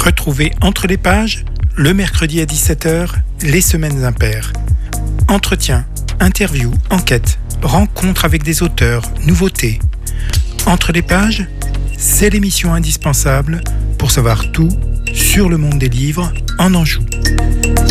Retrouvez Entre les pages, le mercredi à 17h, les semaines impaires. Entretiens, interviews, enquêtes, rencontres avec des auteurs, nouveautés. Entre les pages, c'est l'émission indispensable pour savoir tout sur le monde des livres en Anjou.